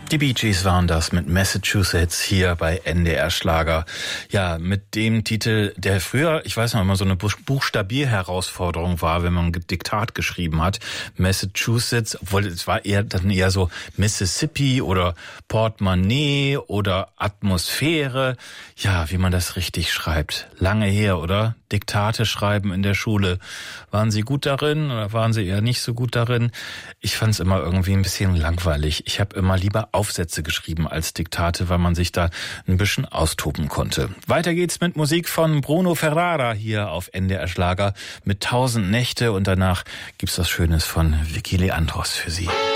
Die Bee Gees waren das mit Massachusetts hier bei NDR Schlager. Ja, mit dem Titel, der früher, ich weiß noch, immer so eine Buchstabierherausforderung war, wenn man ein Diktat geschrieben hat. Massachusetts, obwohl es war eher so Mississippi oder Portemonnaie oder Atmosphäre. Ja, wie man das richtig schreibt. Lange her, oder? Diktate schreiben in der Schule. Waren Sie gut darin oder waren Sie eher nicht so gut darin? Ich fand es immer irgendwie ein bisschen langweilig. Ich habe immer lieber Aufsätze geschrieben als Diktate, weil man sich da ein bisschen austoben konnte. Weiter geht's mit Musik von Bruno Ferrara hier auf NDR Schlager mit 1000 Nächte und danach gibt's was Schönes von Vicky Leandros für Sie.